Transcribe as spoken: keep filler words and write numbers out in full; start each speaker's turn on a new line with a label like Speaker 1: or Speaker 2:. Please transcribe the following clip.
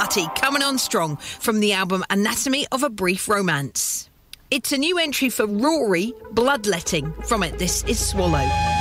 Speaker 1: Party coming on strong from the album Anatomy of a Brief Romance. It's a new entry for Rory, Bloodletting. From it, this is Swallow.